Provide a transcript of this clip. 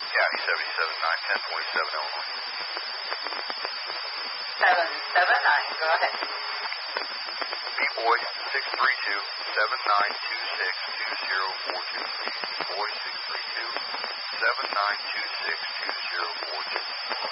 County 77, 91027 Illinois. 779, go ahead. B-Boy 632-7926-2042. B-Boy 632-7926-2042.